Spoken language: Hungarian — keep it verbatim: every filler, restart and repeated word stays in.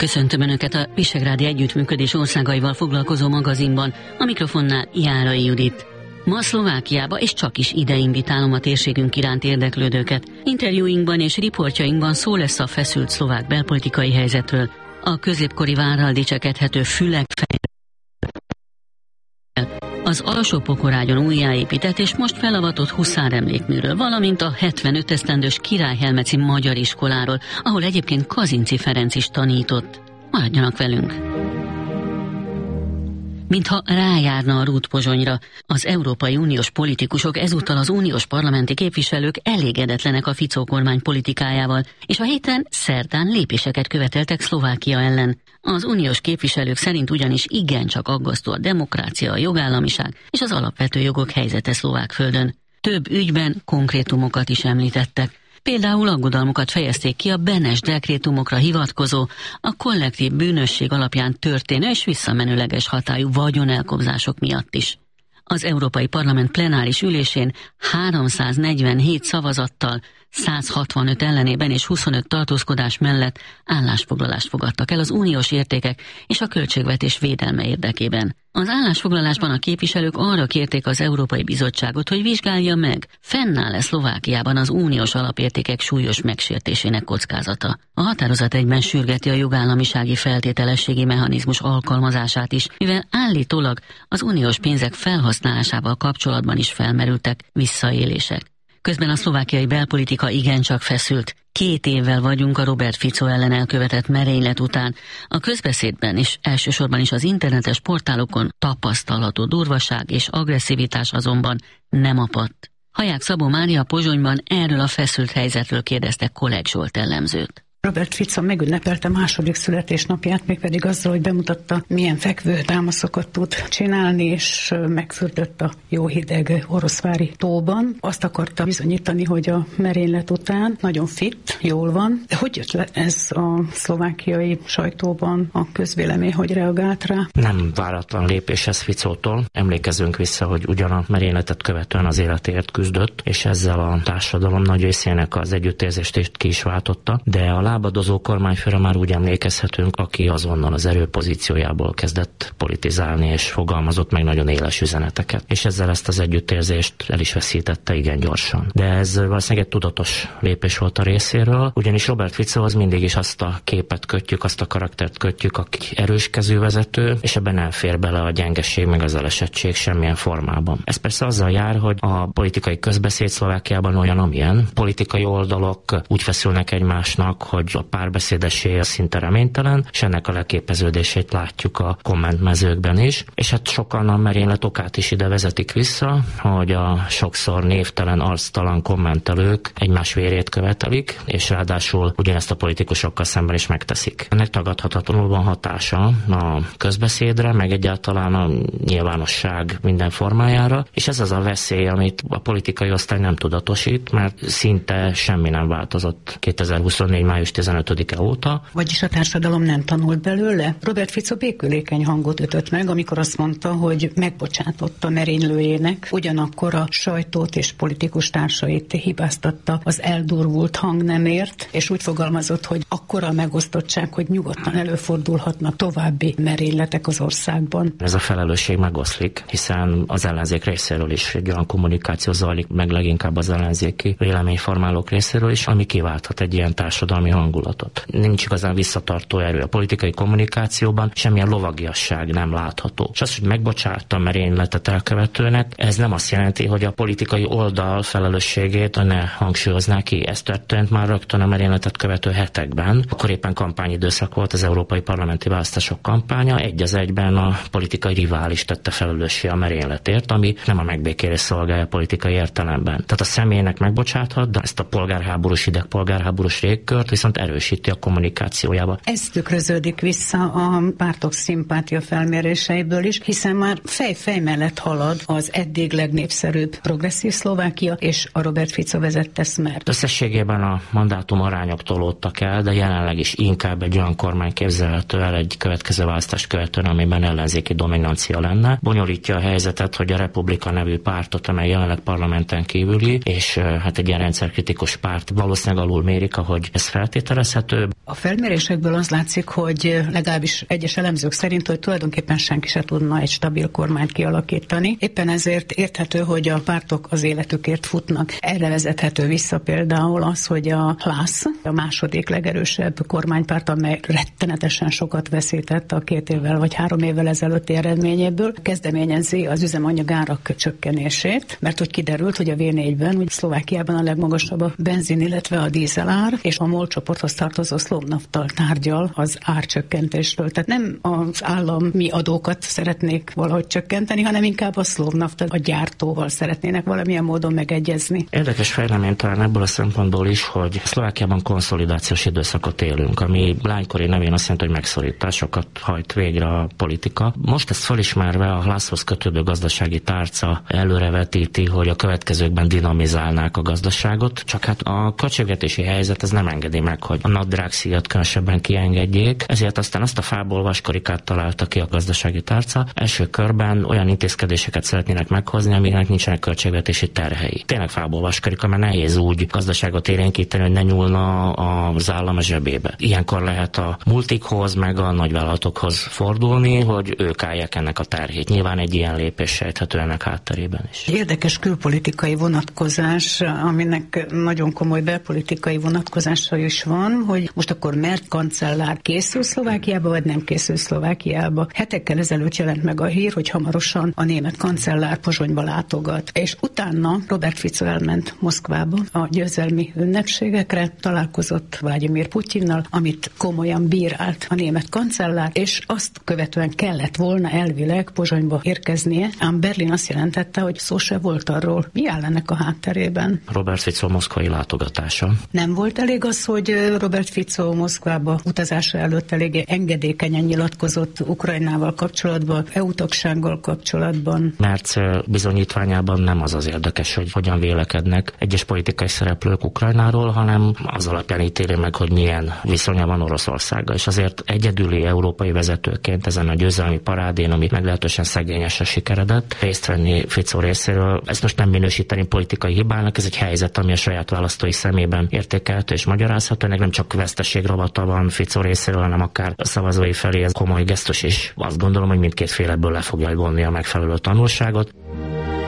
Köszöntöm Önöket a Visegrádi Együttműködés országaival foglalkozó magazinban, a mikrofonnál Járai Judit. Ma Szlovákiába és csak is ide invitálom a térségünk iránt érdeklődőket. Interjúinkban és riportjainkban szó lesz a feszült szlovák belpolitikai helyzetről, a középkori várral dicsekedhető Fülek az Alsó-Pokorágyon újjáépített és most felavatott huszáremlékműről, valamint a hetvenöt esztendős Királyhelmeci magyar iskoláról, ahol egyébként Kazinczy Ferenc is tanított. Maradjanak velünk! Mintha rájárna a rút Pozsonyra, az Európai Uniós politikusok ezúttal az uniós parlamenti képviselők elégedetlenek a Fico kormány politikájával, és a héten szerdán lépéseket követeltek Szlovákia ellen. Az uniós képviselők szerint ugyanis igencsak aggasztó a demokrácia, a jogállamiság és az alapvető jogok helyzete Szlovákföldön. Több ügyben konkrétumokat is említettek. Például aggodalmukat fejezték ki a Benes dekrétumokra hivatkozó, a kollektív bűnösség alapján történő és visszamenőleges hatályú vagyonelkobzások miatt is. Az Európai Parlament plenáris ülésén háromszáznegyvenhét szavazattal, száz hatvanöt ellenében és huszonöt tartózkodás mellett állásfoglalást fogadtak el az uniós értékek és a költségvetés védelme érdekében. Az állásfoglalásban a képviselők arra kérték az Európai Bizottságot, hogy vizsgálja meg, fennáll-e Szlovákiában az uniós alapértékek súlyos megsértésének kockázata. A határozat egyben sürgeti a jogállamisági feltételességi mechanizmus alkalmazását is, mivel állítólag az uniós pénzek felhasználásával kapcsolatban is felmerültek visszaélések. Közben a szlovákiai belpolitika igencsak feszült. Két évvel vagyunk a Robert Fico ellen elkövetett merénylet után. A közbeszédben és elsősorban is az internetes portálokon tapasztalható durvaság és agresszivitás azonban nem apadt. Haják Szabó Mária Pozsonyban erről a feszült helyzetről kérdezte Kolek Zsolt elemzőt. Robert Fico megünnepelte második születésnapját, mégpedig azzal, hogy bemutatta, milyen fekvő támaszokat tud csinálni, és megfürdött a jó hideg Oroszvári tóban. Azt akarta bizonyítani, hogy a merénylet után nagyon fit, jól van. De hogy jött le ez a szlovákiai sajtóban, a közvélemény, hogy reagált rá? Nem váratlan lépés ez Ficótól. Emlékezzünk vissza, hogy ugyan a merényletet követően az életért küzdött, és ezzel a társadalom nagy részének az együttérzést ki is váltotta, de a lábadozó kormányfőre már úgy emlékezhetünk, aki azonnal az erőpozíciójából kezdett politizálni, és fogalmazott meg nagyon éles üzeneteket. És ezzel ezt az együttérzést el is veszítette igen gyorsan. De ez valószínűleg egy tudatos lépés volt a részéről, ugyanis Robert Ficohoz mindig is azt a képet kötjük, azt a karaktert kötjük, aki erős kezű vezető, és ebben nem fér bele a gyengeség meg az elesettség semmilyen formában. Ez persze azzal jár, hogy a politikai közbeszéd Szlovákiában olyan, amilyen. Politikai oldalok úgy feszülnek egymásnak, hogy a párbeszéd esélye szinte reménytelen, és ennek a leképeződését látjuk a kommentmezőkben is. És hát sokan a merénylet okát is ide vezetik vissza, hogy a sokszor névtelen, arctalan kommentelők egymás vérét követelik, és ráadásul ugyanezt a politikusokkal szemben is megteszik. Ennek tagadhatatlanul van hatása a közbeszédre, meg egyáltalán a nyilvánosság minden formájára, és ez az a veszély, amit a politikai osztály nem tudatosít, mert szinte semmi nem változott kétezer-huszonnégy május tizenötödike óta. Vagyis a társadalom nem tanult belőle? Robert Fico békülékeny hangot ütött meg, amikor azt mondta, hogy megbocsátott a merénylőjének, ugyanakkor a sajtót és politikus társait hibáztatta az eldurvult hangnemért, és úgy fogalmazott, hogy akkora a megosztottság, hogy nyugodtan előfordulhatnak további merényletek az országban. Ez a felelősség megoszlik, hiszen az ellenzék részéről is egy olyan kommunikáció zajlik, meg leginkább az ellenzéki véleményformálók részéről is, ami kiválthat egy ilyen társadalmi hangulatot. Nincs igazán visszatartó erő a politikai kommunikációban, semmilyen lovagiasság nem látható. És az, hogy megbocsátta a merényletet elkövetőnek, ez nem azt jelenti, hogy a politikai oldal felelősségét ne hangsúlyozná ki. Ez történt már rögtön a merényletet követő hetekben. Akkor éppen kampányidőszak volt, az európai parlamenti választások kampánya, egy az egyben a politikai rivális tette felelőssé a merényletért, ami nem a megbékélés szolgálja politikai értelemben. Tehát a személynek megbocsáthat, de ezt a polgárháborús ideg, polgárháborús régkört viszont erősíti a kommunikációjába. Ez tükröződik vissza a pártok szimpátia felméréseiből is, hiszen már fej-fej mellett halad az eddig legnépszerűbb progresszív Szlovákia és a Robert Fico vezette Smer. Összességében a mandátum arányok tolódtak el, de jelenleg is inkább egy olyan kormány képzelhető el egy következő választást követően, amiben ellenzéki dominancia lenne. Bonyolítja a helyzetet, hogy a Republika nevű pártot, amely jelenleg parlamenten kívüli, és hát egy ilyen rendszerkritikus párt valószínűleg alul mérik, ahogy ez feltétlenül feltételezhető. A felmérésekből az látszik, hogy legalábbis egyes elemzők szerint, hogy tulajdonképpen senki se tudna egy stabil kormányt kialakítani. Éppen ezért érthető, hogy a pártok az életükért futnak. Erre vezethető vissza például az, hogy a Hlász, a második legerősebb kormánypárt, amely rettenetesen sokat veszített a két évvel vagy három évvel ezelőtti eredményéből, kezdeményezi az üzemanyagárak csökkenését, mert hogy kiderült, hogy a vé négyben, úgy Szlovákiában a legmagasabb a benzin, illetve a dízelár, és a MOL csoporthoz tartozó Slovnafttal tárgyal az árcsökkentésről. Tehát nem az állami adókat szeretnék valahogy csökkenteni, hanem inkább a Slovnaft, a gyártóval szeretnének valamilyen módon megegyezni. Érdekes fejlemény talán ebből a szempontból is, hogy Szlovákiában konszolidációs időszakot élünk, ami lánykori nevén azt jelenti, hogy megszorításokat hajt végre a politika. Most ezt felismerve a Hlászhoz kötődő gazdasági tárca előrevetíti, hogy a következőkben dinamizálnák a gazdaságot, csak hát a költségvetési helyzet ez nem engedi meg, hogy a nadrágszíjat különösebben kiengedjék, ezért aztán azt a fából vaskarikát találta ki a gazdasági tárca. Első körben olyan intézkedéseket szeretnének meghozni, aminek nincsenek költségvetési terhei. Tényleg fából vaskarika, mert nehéz úgy gazdaságot élénkíteni, hogy ne nyúlna az állam a zsebébe. Ilyenkor lehet a multikhoz, meg a nagyvállalatokhoz fordulni, hogy ők állják ennek a terhét. Nyilván egy ilyen lépés sejthető ennek hátterében is. Érdekes külpolitikai vonatkozás, aminek nagyon komoly belpolitikai vonatkozása is van, hogy most akkor Merz kancellár készül Szlovákiába, vagy nem készül Szlovákiába. Hetekkel ezelőtt jelent meg a hír, hogy hamarosan a német kancellár Pozsonyba látogat. És utána Robert Fico elment Moszkvába a győzelmi ünnepségekre, találkozott Vladimir Putyinnal, amit komolyan bírált a német kancellár, és azt követően kellett volna elvileg Pozsonyba érkeznie, ám Berlin azt jelentette, hogy szó se volt arról. Mi áll ennek a hátterében? Robert Fico moszkvai látogatása. Nem volt elég az, hogy Robert Fico Moszkvába utazása előtt elég engedékenyen nyilatkozott Ukrajnával kapcsolatban, é u-tagsággal kapcsolatban? Merz bizonyítványában nem az az érdekes, hogy hogyan vélekednek egyes politikai szereplők Ukrajnáról, hanem az alapján ítéli meg, hogy milyen viszonya van Oroszországgal, és azért egyedüli európai vezetőként ezen a győzelmi parádén, ami meglehetősen szegényesen sikeredett, részt venni Fico részéről. Ezt most nem minősíteni politikai hibának, ez egy helyzet, ami a saját választói szemében értékelhető és magyarázható, ennek nem csak veszteség rovata van Fico részéről, hanem akár a szavazói felé ez komoly gesztus, és azt gondolom, hogy mindkét fél ebből le fogja vonni a megfelelő tanulságot.